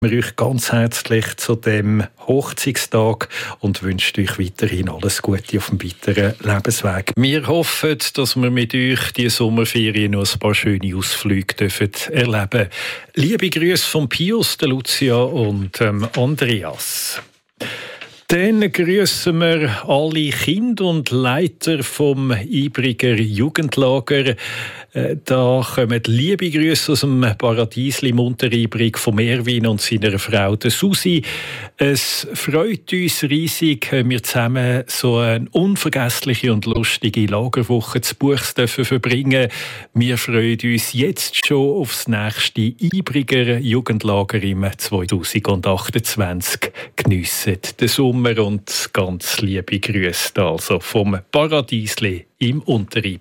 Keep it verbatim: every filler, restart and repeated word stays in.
Wir euch ganz herzlich zu dem Hochzeitstag und wünschen euch weiterhin alles Gute auf dem weiteren Lebensweg. Wir hoffen, dass wir mit euch die Sommerferien noch ein paar schöne Ausflüge dürfen erleben. Liebe Grüße von Pius, der Lucia und ähm, Andreas. Dann grüßen wir alle Kinder und Leiter vom Ibriger Jugendlager. Da kommen liebe Grüße aus dem Paradiesli Munteribrig von Erwin und seiner Frau der Susi. Es freut uns riesig, wir zusammen so eine unvergessliche und lustige Lagerwoche zu Buchs dürfen verbringen. Wir freuen uns jetzt schon aufs nächste Ibriger Jugendlager im zwanzig achtundzwanzig. Geniessen den Sommer und ganz liebe Grüße also vom Paradiesli im Unteribrig.